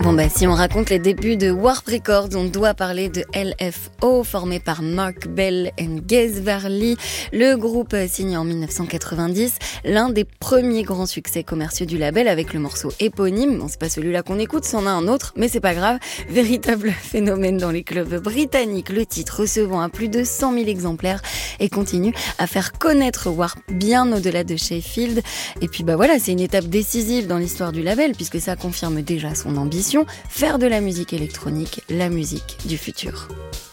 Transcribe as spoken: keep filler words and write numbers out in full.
Bon bah si on raconte les débuts de Warp Records, on doit parler de L F O, formé par Mark Bell et Gaz Varley. Le groupe signe en dix-neuf cent quatre-vingt-dix l'un des premiers grands succès commerciaux du label avec le morceau éponyme. Bon, c'est pas celui-là qu'on écoute, c'en a un autre, mais c'est pas grave. Véritable phénomène dans les clubs britanniques, le titre recevant à plus de cent mille exemplaires et continue à faire connaître Warp bien au-delà de Sheffield. Et puis bah voilà, c'est une étape décisive dans l'histoire du label puisque ça confirme déjà son ambition, faire de la musique électronique la musique du futur.